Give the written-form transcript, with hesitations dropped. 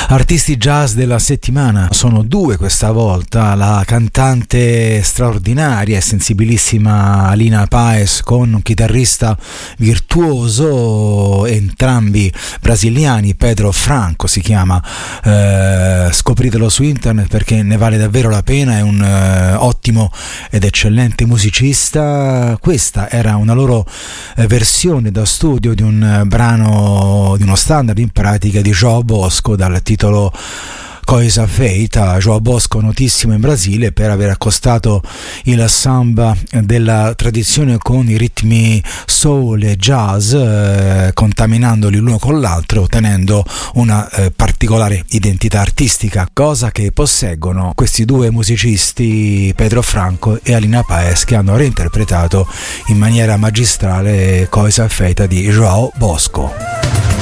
Artisti jazz della settimana sono due questa volta: la cantante straordinaria e sensibilissima Alina Paes con un chitarrista virtuoso, entrambi brasiliani. Pedro Franco si chiama, scopritelo su internet perché ne vale davvero la pena, è un ottimo ed eccellente musicista. Questa era una loro versione da studio di un brano, di uno standard in pratica di João Bosco dal titolo Coisa Feita. João Bosco, notissimo in Brasile per aver accostato il samba della tradizione con i ritmi soul e jazz, contaminandoli l'uno con l'altro, ottenendo una particolare identità artistica, cosa che posseggono questi due musicisti, Pedro Franco e Alina Paes, che hanno reinterpretato in maniera magistrale Coisa Feita di João Bosco.